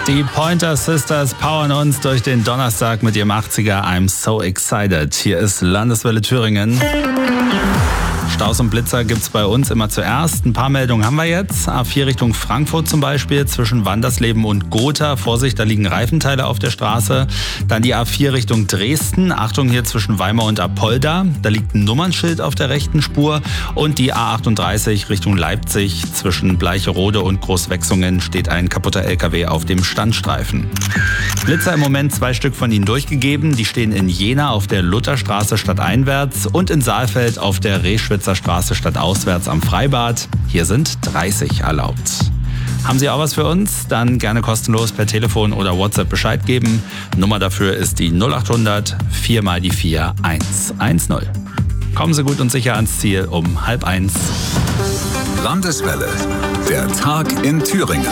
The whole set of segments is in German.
Die Pointer Sisters powern uns durch den Donnerstag mit ihrem 80er I'm So Excited. Hier ist Landeswelle Thüringen. Staus und Blitzer gibt's bei uns immer zuerst. Ein paar Meldungen haben wir jetzt. A4 Richtung Frankfurt zum Beispiel, zwischen Wandersleben und Gotha. Vorsicht, da liegen Reifenteile auf der Straße. Dann die A4 Richtung Dresden. Achtung, hier zwischen Weimar und Apolda. Da liegt ein Nummernschild auf der rechten Spur. Und die A38 Richtung Leipzig. Zwischen Bleicherode und Großwechsungen steht ein kaputter LKW auf dem Standstreifen. Blitzer im Moment 2 Stück von ihnen durchgegeben. Die stehen in Jena auf der Lutherstraße stadteinwärts und in Saalfeld auf der Reschwitzer Straße stadtauswärts am Freibad. Hier sind 30 erlaubt. Haben Sie auch was für uns? Dann gerne kostenlos per Telefon oder WhatsApp Bescheid geben. Nummer dafür ist die 0800 4 mal die 4 110. Kommen Sie gut und sicher ans Ziel um 12:30. Landeswelle, der Tag in Thüringen.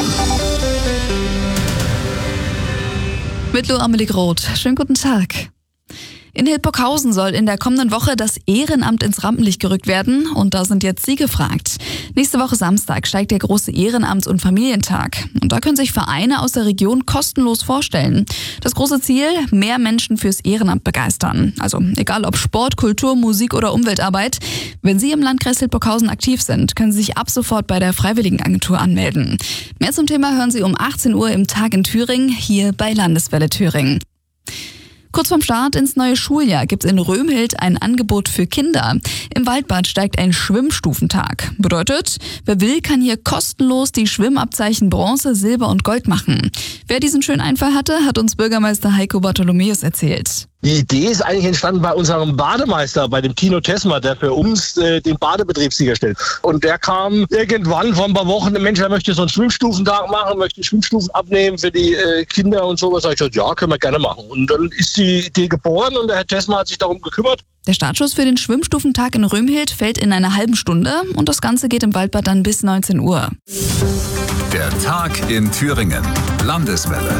Mit Lo Amelie Groth. Schönen guten Tag. In Hildburghausen soll in der kommenden Woche das Ehrenamt ins Rampenlicht gerückt werden und da sind jetzt Sie gefragt. Nächste Woche Samstag steigt der große Ehrenamts- und Familientag und da können sich Vereine aus der Region kostenlos vorstellen. Das große Ziel, mehr Menschen fürs Ehrenamt begeistern. Also egal ob Sport, Kultur, Musik oder Umweltarbeit. Wenn Sie im Landkreis Hildburghausen aktiv sind, können Sie sich ab sofort bei der Freiwilligenagentur anmelden. Mehr zum Thema hören Sie um 18 Uhr im Tag in Thüringen, hier bei Landeswelle Thüringen. Kurz vorm Start ins neue Schuljahr gibt's in Römhild ein Angebot für Kinder. Im Waldbad steigt ein Schwimmstufentag. Bedeutet, wer will, kann hier kostenlos die Schwimmabzeichen Bronze, Silber und Gold machen. Wer diesen schönen Einfall hatte, hat uns Bürgermeister Heiko Bartholomäus erzählt. Die Idee ist eigentlich entstanden bei unserem Bademeister, bei dem Tino Tessmer, der für uns den Badebetrieb sicherstellt. Und der kam irgendwann vor ein paar Wochen, Mensch, er möchte so einen Schwimmstufentag machen, möchte Schwimmstufen abnehmen für die Kinder und sowas. Da habe ich gesagt, ja, können wir gerne machen. Und dann ist die Idee geboren und der Herr Tessmer hat sich darum gekümmert. Der Startschuss für den Schwimmstufentag in Römhild fällt in einer halben Stunde und das Ganze geht im Waldbad dann bis 19 Uhr. Der Tag in Thüringen. Landeswelle.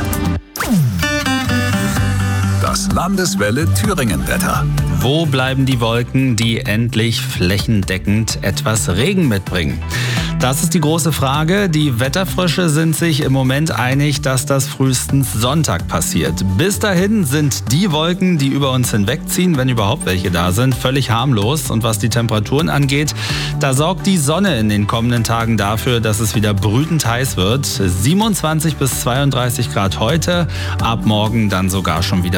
Das Landeswelle Thüringen-Wetter. Wo bleiben die Wolken, die endlich flächendeckend etwas Regen mitbringen? Das ist die große Frage. Die Wetterfrösche sind sich im Moment einig, dass das frühestens Sonntag passiert. Bis dahin sind die Wolken, die über uns hinwegziehen, wenn überhaupt welche da sind, völlig harmlos. Und was die Temperaturen angeht, da sorgt die Sonne in den kommenden Tagen dafür, dass es wieder brütend heiß wird. 27 bis 32 Grad heute, ab morgen dann sogar schon wieder